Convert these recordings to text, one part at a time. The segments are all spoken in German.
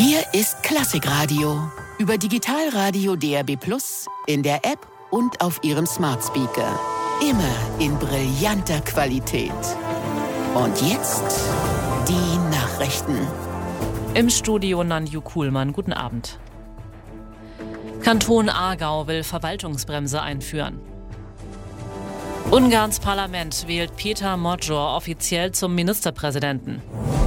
Hier ist Klassikradio. Über Digitalradio DAB+, in der App und auf Ihrem Smart Speaker. Immer in brillanter Qualität. Und jetzt die Nachrichten. Im Studio Nanju Kuhlmann. Guten Abend. Kanton Aargau will Verwaltungsbremse einführen. Ungarns Parlament wählt Péter Magyar offiziell zum Ministerpräsidenten.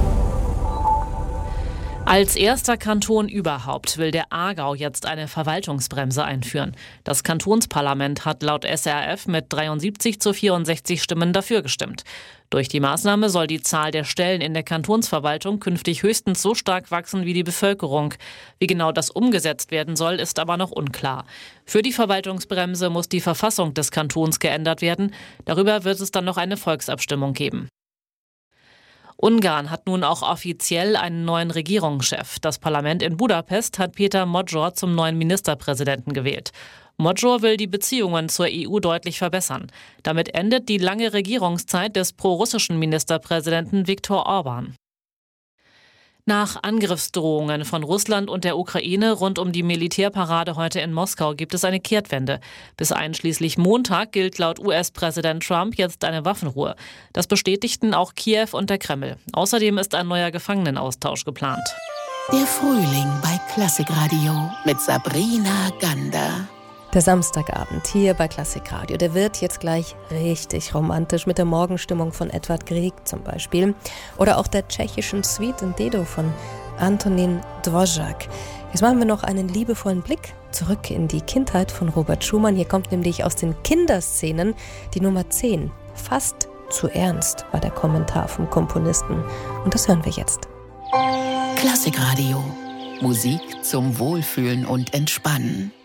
Als erster Kanton überhaupt will der Aargau jetzt eine Verwaltungsbremse einführen. Das Kantonsparlament hat laut SRF mit 73 zu 64 Stimmen dafür gestimmt. Durch die Maßnahme soll die Zahl der Stellen in der Kantonsverwaltung künftig höchstens so stark wachsen wie die Bevölkerung. Wie genau das umgesetzt werden soll, ist aber noch unklar. Für die Verwaltungsbremse muss die Verfassung des Kantons geändert werden. Darüber wird es dann noch eine Volksabstimmung geben. Ungarn hat nun auch offiziell einen neuen Regierungschef. Das Parlament in Budapest hat Péter Magyar zum neuen Ministerpräsidenten gewählt. Magyar will die Beziehungen zur EU deutlich verbessern. Damit endet die lange Regierungszeit des prorussischen Ministerpräsidenten Viktor Orbán. Nach Angriffsdrohungen von Russland und der Ukraine rund um die Militärparade heute in Moskau gibt es eine Kehrtwende. Bis einschließlich Montag gilt laut US-Präsident Trump jetzt eine Waffenruhe. Das bestätigten auch Kiew und der Kreml. Außerdem ist ein neuer Gefangenenaustausch geplant. Der Frühling bei Klassikradio mit Sabrina Gander. Der Samstagabend hier bei Klassikradio, der wird jetzt gleich richtig romantisch mit der Morgenstimmung von Edvard Grieg zum Beispiel oder auch der tschechischen Suite in D-Dur von Antonín Dvořák. Jetzt machen wir noch einen liebevollen Blick zurück in die Kindheit von Robert Schumann. Hier kommt nämlich aus den Kinderszenen die Nummer 10. Fast zu ernst war der Kommentar vom Komponisten. Und das hören wir jetzt. Klassikradio. Musik zum Wohlfühlen und Entspannen.